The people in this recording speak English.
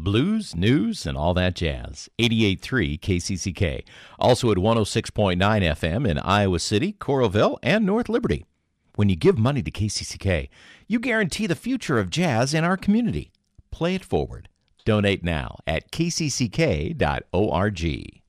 blues, news, and all that jazz. 88.3 KCCK. Also at 106.9 FM in Iowa City, Coralville, and North Liberty. When you give money to KCCK, you guarantee the future of jazz in our community. Play it forward. Donate now at kcck.org.